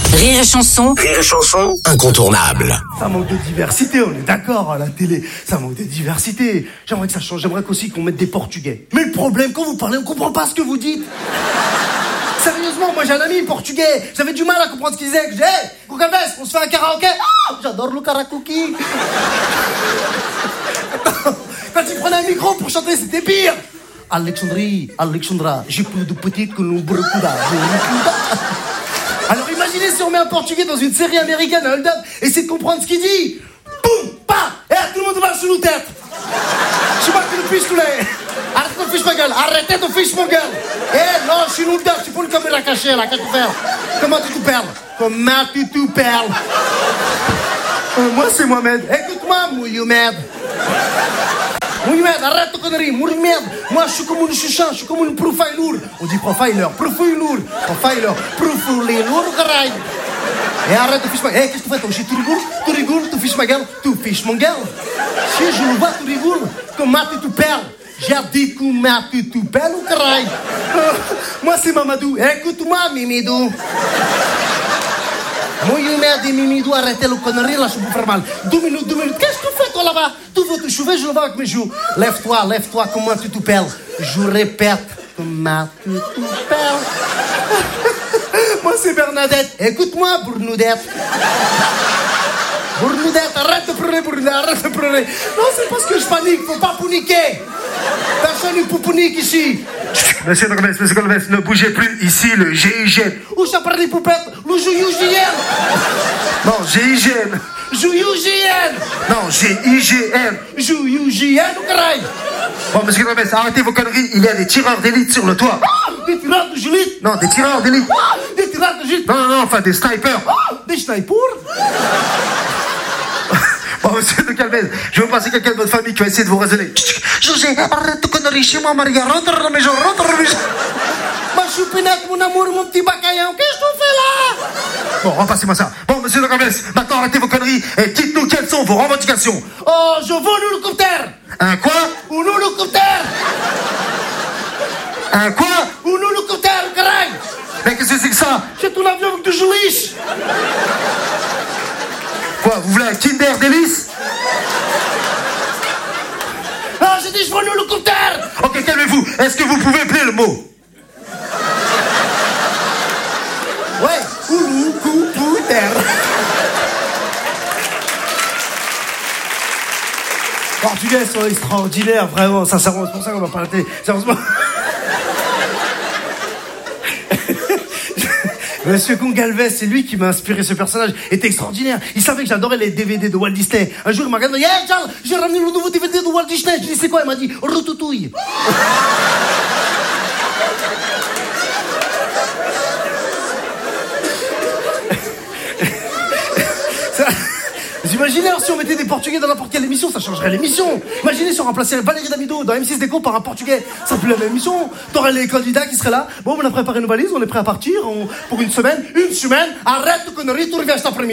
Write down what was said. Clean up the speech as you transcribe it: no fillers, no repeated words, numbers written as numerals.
Rire et chanson. Rire et chanson, incontournable. Ça manque de diversité, on est d'accord, à la télé. Ça manque de diversité. J'aimerais que ça change, j'aimerais qu'aussi qu'on mette des Portugais. Mais le problème, quand vous parlez, on comprend pas ce que vous dites. Sérieusement, moi j'ai un ami portugais. J'avais du mal à comprendre ce qu'il disait. Je dis, hey, Gugaves, on se fait un karaoké. Oh, j'adore le karaoké. Quand il prenait un micro pour chanter, c'était pire. Alexandra, j'ai plus de petites que nous Brucuda. Alors imaginez si on met un portugais dans une série américaine, un hold-up, et essaie de comprendre ce qu'il dit. Boum, pa, et tout le monde va sur nos têtes. Je sais pas que le fiche tous les. Arrête de fiche ma gueule, arrêtez de fiche ma gueule. Eh non, je suis nous dedans, tu peux une caméra cachée là, qu'est-ce que tu fais? Comment tu te perles? Comment tu te perles? Moi c'est Mohamed, écoute-moi, Mohamed. Mohamed, arrête de conneries, Mohamed. Moi je suis comme une chouchan, je suis comme une profiler. On dit profiler, caray. Et arrête de fiche ma gueule. Eh, qu'est-ce que tu fais toi? Tu rigoles, tu fiches ma gueule, tu fiches mon gueule. Si je le vois, tu rigoles, comment tu te perles? J'ai dit comment tu te perles, caray. Moi c'est Mamadou, écoute-moi, Mimidou. Mohamed et Mimidou, arrêtez le connerie, là, je peux faire mal. 2 minutes. Qu'est-ce que tu fais, toi, là-bas? Tu veux te chouver, je le vois avec mes joues. Lève-toi, comment tu te perles? Je répète, comment tu te perles? Moi, c'est Bernadette. Écoute-moi, Bournoudette. Bournoudette, arrête de pleurer. Non, c'est parce que je panique, faut pas paniquer. Personne ne peut paniquer ici. Monsieur Golves, ne bougez plus, ici le GIGN. Où ça parle des poupettes? Le GIGN. Non, GIGN. GIGN. Non, GIGN. GIGN ou caray? Bon, monsieur Golves, arrêtez vos conneries, il y a des tireurs d'élite sur le toit. Des tireurs de gélite? Non, des tireurs d'élite. Des tireurs de gélite? Non, enfin des snipers. Des snipers? Bon, monsieur de Calvez, je vais passer quelqu'un de votre famille qui va essayer de vous raisonner. José, arrête de conneries chez moi, Maria. Rentre dans la maison. Ma choupinette, mon amour, mon petit bacaillon, qu'est-ce que tu fais là? Bon, repassez-moi ça. Bon, monsieur de Calvez, maintenant arrêtez vos conneries et dites-nous quelles sont vos revendications. Oh, je veux un hélicoptère. Un quoi? Un hélicoptère. Un quoi? Un hélicoptère, caray. Mais qu'est-ce que c'est que ça? C'est un avion avec du geliche. Quoi, vous voulez un Kinder Délice? Ah, j'ai dit je veux un hélicoptère. Ok, calmez-vous. Est-ce que vous pouvez appeler le mot? Ouais, hélicoptère. Portugais sont extraordinaires, vraiment, sincèrement, c'est pour ça qu'on va parler. Sérieusement. Monsieur Gongalves, c'est lui qui m'a inspiré ce personnage. Il était extraordinaire. Il savait que j'adorais les DVD de Walt Disney. Un jour, il m'a regardé. Hey, Charles, j'ai ramené le nouveau DVD de Walt Disney. Je lui ai dit, c'est quoi? Il m'a dit, Routouille. Vous imaginez si on mettait des Portugais dans n'importe quelle émission, ça changerait l'émission. Imaginez si on remplaçait Valérie Damido dans M6 Déco par un Portugais, ça serait plus la même émission. T'aurais les candidats qui seraient là. Bon, on a préparé nos valises, on est prêt à partir pour une semaine. Arrête de conneries, tu reviens cet après-midi.